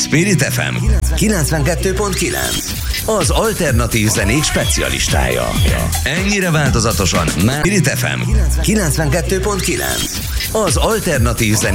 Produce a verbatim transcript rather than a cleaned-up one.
Spirit ef em kilencvenkettő pont kilenc, az alternatív zenék specialistája. Ennyire változatosan már Spirit ef em kilencvenkettő pont kilenc, az alternatív zenék